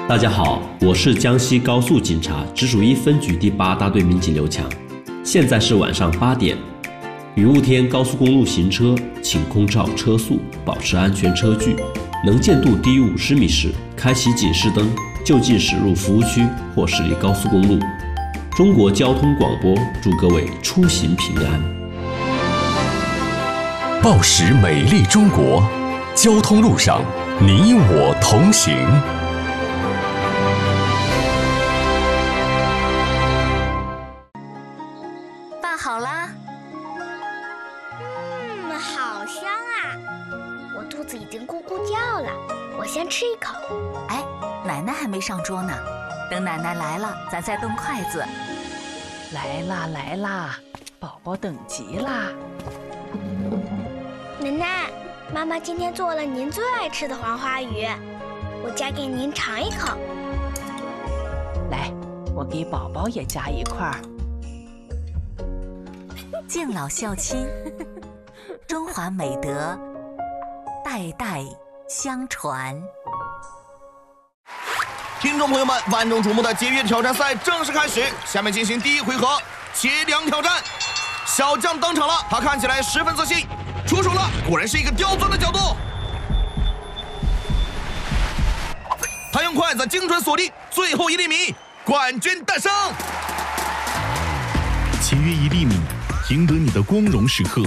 大家好，我是江西高速警察直属1分局第8大队民警刘强。现在是晚上8点，雨雾天高速公路行车，请空照车速，保持安全车距，能见度低于50米时，开启警示灯，就近驶入服务区或驶离高速公路。中国交通广播祝各位出行平安。 报时美丽中国，交通路上你我同行。 饭好啦。 好香啊！我肚子已经咕咕叫了，我先吃一口。 哎，奶奶还没上桌呢，等奶奶来了，咱再动筷子。 来啦来啦，宝宝等急啦！ 奶奶，妈妈今天做了您最爱吃的黄花鱼，我夹给您尝一口。 来，我给宝宝也夹一块。 敬老孝亲，中华美德代代相传。 听众朋友们，万众瞩目的节约挑战赛正式开始，下面进行第一回合节粮挑战。小将登场了，他看起来十分自信，出手了，果然是一个刁钻的角度。他用筷子精准锁定最后1厘米，冠军诞生。 节约1厘米，赢得你的光荣时刻。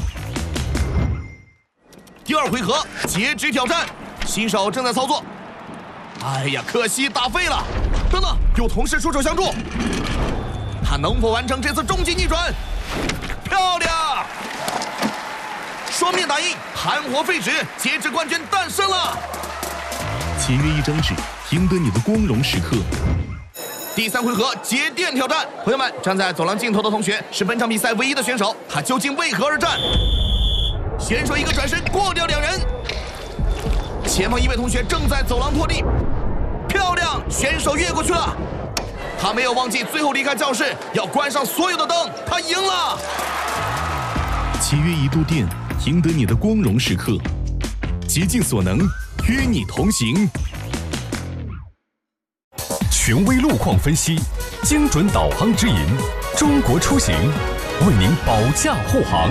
第2回合截肢挑战，新手正在操作。哎呀，可惜打废了！等等，有同事出手相助，他能否完成这次终极逆转？漂亮！双面打印，含活废纸，截肢冠军诞生了！ 节约1张纸，赢得你的光荣时刻。 第3回合节电挑战，朋友们，站在走廊尽头的同学是本场比赛唯一的选手，他究竟为何而战？选手一个转身过掉2人，前方一位同学正在走廊拖地，漂亮，选手越过去了，他没有忘记最后离开教室要关上所有的灯，他赢了。 节约1度电，赢得你的光荣时刻。竭尽所能，与你同行。 权威路况分析，精准导航指引，中国出行为您保驾护航。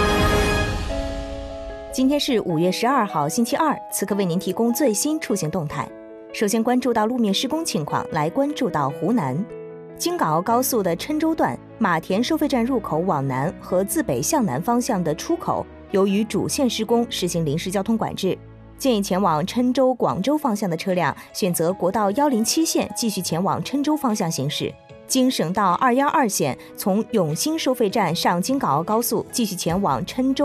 今天是5月12号星期二，此刻为您提供最新出行动态。首先关注到路面施工情况，来关注到湖南京港澳高速的郴州段马田收费站入口往南和自北向南方向的出口，由于主线施工实行临时交通管制，建议前往郴州、广州方向的车辆选择国道107线继续前往郴州方向行驶。经省道212线从永兴收费站上京港澳高速继续前往郴州